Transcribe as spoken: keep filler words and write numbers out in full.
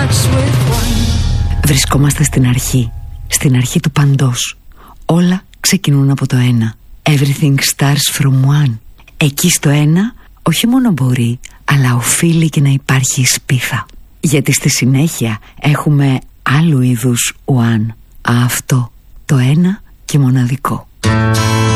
Βρισκόμαστε στην αρχή, στην αρχή του παντός. Όλα ξεκινούν από το ένα. Everything starts from one. Εκεί στο ένα όχι μόνο μπορεί, αλλά οφείλει και να υπάρχει η σπίθα. Γιατί στη συνέχεια έχουμε άλλου είδους one. Αυτό το ένα και μοναδικό.